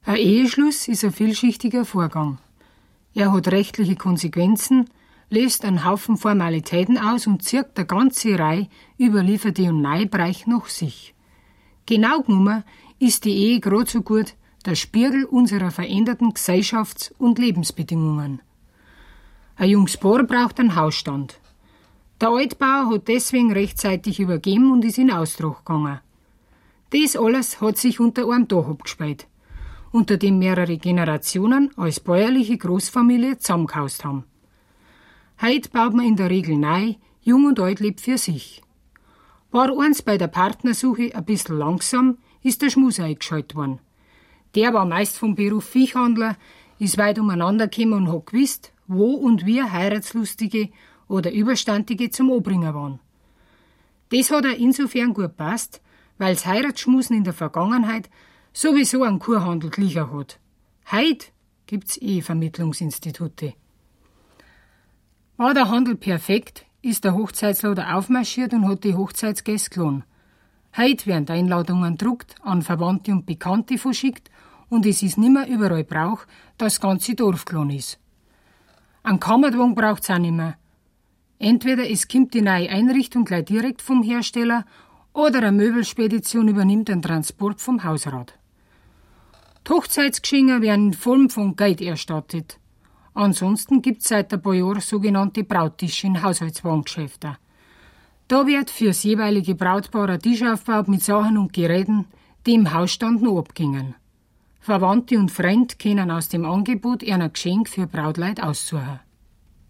Ein Eheschluss ist ein vielschichtiger Vorgang. Er hat rechtliche Konsequenzen, löst einen Haufen Formalitäten aus und zieht eine ganze Reihe überlieferte und neue Bereiche nach sich. Genau genommen ist die Ehe gerade so gut der Spiegel unserer veränderten Gesellschafts- und Lebensbedingungen. Ein junges Paar braucht einen Hausstand. Der Altbauer hat deswegen rechtzeitig übergeben und ist in Austrag gegangen. Das alles hat sich unter einem Dach abgespielt, unter dem mehrere Generationen als bäuerliche Großfamilie zusammengehaust haben. Heute baut man in der Regel neu, jung und alt lebt für sich. War eins bei der Partnersuche ein bisschen langsam, ist der Schmus eingeschaltet worden. Der war meist vom Beruf Viehhandler, ist weit umeinander gekommen und hat gewusst, wo und wie Heiratslustige oder Überstandige zum Anbringen waren. Das hat er insofern gut gepasst, weil das Heiratsschmusen in der Vergangenheit sowieso einen Kurhandel gleicher hat. Heute gibt's Ehevermittlungsinstitute. War der Handel perfekt, ist der Hochzeitslader aufmarschiert und hat die Hochzeitsgäste geladen. Heute werden Einladungen gedruckt, an Verwandte und Bekannte verschickt und es ist nimmer überall Brauch, dass das ganze Dorf geladen ist. Einen Kammerwagen braucht's auch nimmer. Entweder es kommt die neue Einrichtung gleich direkt vom Hersteller oder eine Möbelspedition übernimmt den Transport vom Hausrat. Die Hochzeitsgeschenke werden in Form von Geld erstattet. Ansonsten gibt es seit ein paar Jahren sogenannte Brauttische in Haushaltswarengeschäften. Da wird für das jeweilige Brautpaar ein Tisch aufgebaut mit Sachen und Geräten, die im Hausstand noch abgingen. Verwandte und Freunde können aus dem Angebot ein Geschenk für Brautleute aussuchen.